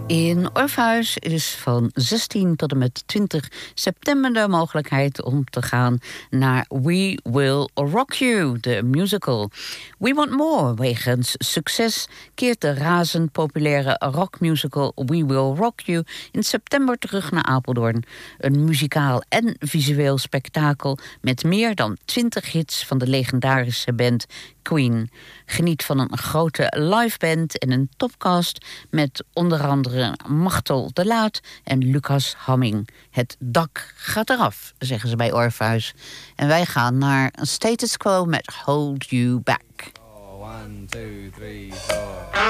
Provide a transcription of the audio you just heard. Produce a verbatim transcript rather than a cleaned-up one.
In Orpheus is van zestien tot en met twintig september de mogelijkheid om te gaan naar We Will Rock You, de musical. We Want More, wegens succes, keert de razend populaire rockmusical We Will Rock You in september terug naar Apeldoorn. Een muzikaal en visueel spektakel met meer dan twintig hits van de legendarische band Queen. Geniet van een grote liveband en een topcast met onder andere Machtel de Laat en Lucas Hamming. Het dak gaat eraf, zeggen ze bij Orpheus. En wij gaan naar Status Quo met Hold You Back. Oh, one, two, three, four.